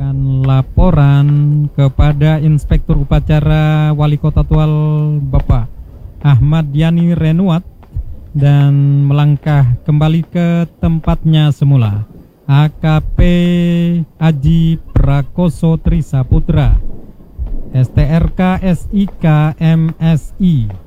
memberikan laporan kepada Inspektur Upacara Wali Kota Tual Bapak Ahmad Yani Renuat dan melangkah kembali ke tempatnya semula. AKP Aji Prakoso Trisaputra, STRK SIK MSI